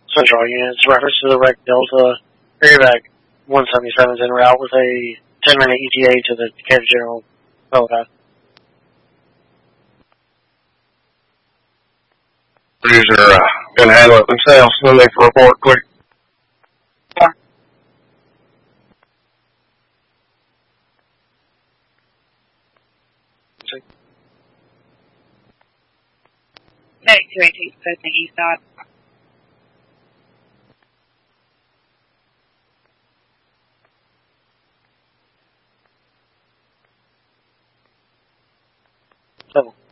Central units, reference to the wreck Delta Airback 177 is en route with a 10-minute ETA to the Decatur General Helicopter. Crews are going to handle it themselves. No need for report. Quick. Medic 282 posting east side. So,